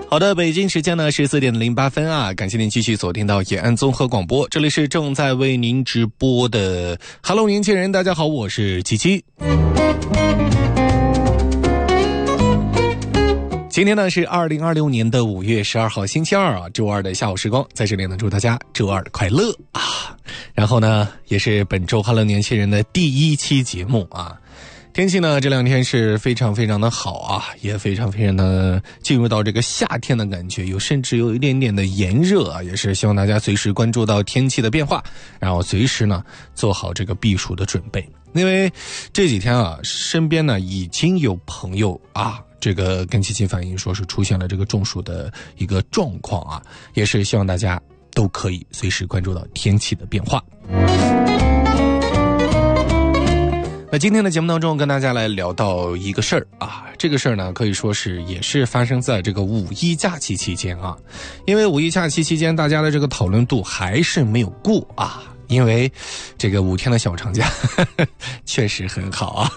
好的，北京时间呢14点08分啊，感谢您继续锁定到野安综合广播，这里是正在为您直播的 Hello 年轻人，大家好，我是七七。今天呢是2026年的5月12号星期二啊，周二的下午时光，在这里呢祝大家周二快乐啊！然后呢也是本周 Hello 年轻人的第一期节目啊。天气呢这两天是非常非常的好啊，也非常非常的进入到这个夏天的感觉，甚至有一点点的炎热啊，也是希望大家随时关注到天气的变化，然后随时呢做好这个避暑的准备。因为这几天啊，身边呢已经有朋友啊，这个跟七七反映说是出现了这个中暑的一个状况啊，也是希望大家都可以随时关注到天气的变化。那今天的节目当中跟大家来聊到一个事儿啊，这个事儿呢可以说是也是发生在这个五一假期期间啊，因为五一假期期间大家的这个讨论度还是没有过啊，因为这个5天的小长假确实很好啊，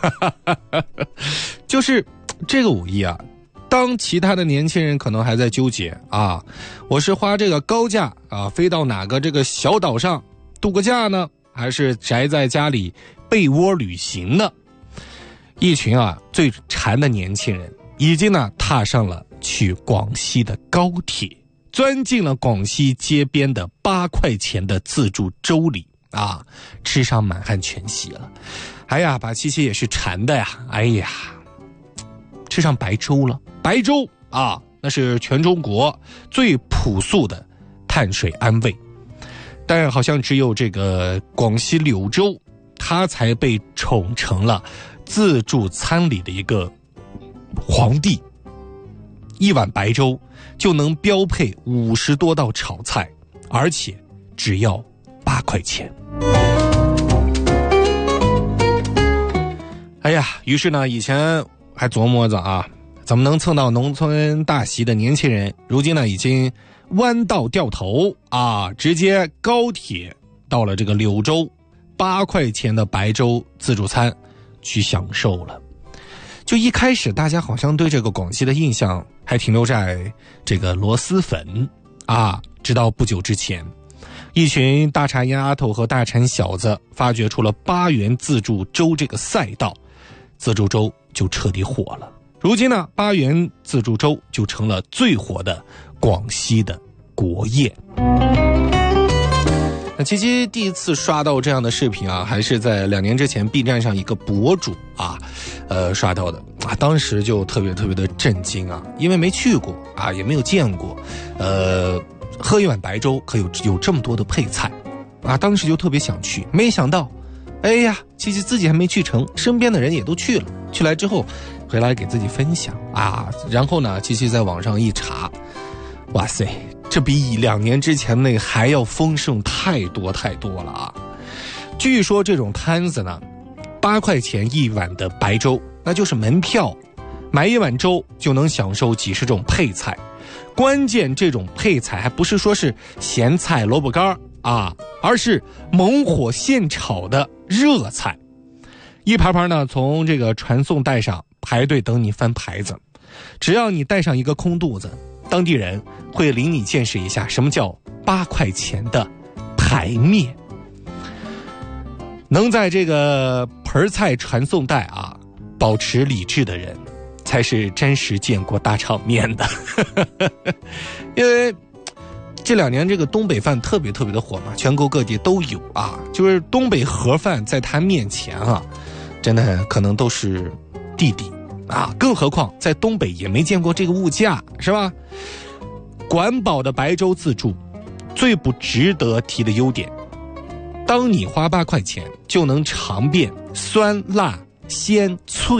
就是这个五一啊，当其他的年轻人可能还在纠结啊，我是花这个高价啊飞到哪个这个小岛上度个假呢，还是宅在家里被窝旅行呢？一群啊最馋的年轻人已经呢踏上了去广西的高铁，钻进了广西街边的8块钱的自助粥里啊，吃上满汉全席了。哎呀，把七七也是馋的呀，哎呀，吃上白粥了。白粥啊，那是全中国最朴素的碳水安慰，但好像只有这个广西柳州，它才被宠成了自助餐里的一个皇帝。一碗白粥就能标配50多道炒菜，而且只要8块钱。哎呀，于是呢，以前还琢磨着啊，怎么能蹭到农村大席的年轻人，如今呢已经弯道掉头啊，直接高铁到了这个柳州8块钱的白粥自助餐去享受了。就一开始大家好像对这个广西的印象还停留在这个螺蛳粉啊，直到不久之前，一群大馋丫头和大馋小子发掘出了8元自助粥这个赛道，自助粥就彻底火了。如今呢，8元自助粥就成了最火的广西的国宴。那七七第一次刷到这样的视频啊，还是在2年之前 B 站上一个博主啊，刷到的啊，当时就特别特别的震惊啊，因为没去过啊，也没有见过，喝一碗白粥可有这么多的配菜啊，当时就特别想去，没想到，哎呀，七七自己还没去成，身边的人也都去了，去来之后回来给自己分享啊，然后呢，七七在网上一查，哇塞，这比2年之前那个还要丰盛太多太多了啊！据说这种摊子呢，8块钱一碗的白粥，那就是门票，买一碗粥就能享受几十种配菜。关键这种配菜还不是说是咸菜萝卜干啊，而是猛火现炒的热菜。一盘盘呢从这个传送带上排队等你翻牌子，只要你带上一个空肚子，当地人会领你见识一下什么叫8块钱的排面。能在这个盆菜传送带啊保持理智的人，才是真实见过大场面的。因为这2年这个东北饭特别特别的火嘛，全国各地都有啊，就是东北盒饭在他面前啊，真的可能都是弟弟啊，更何况在东北也没见过这个物价，是吧？管饱的白粥自助最不值得提的优点，当你花8块钱就能尝遍酸辣鲜脆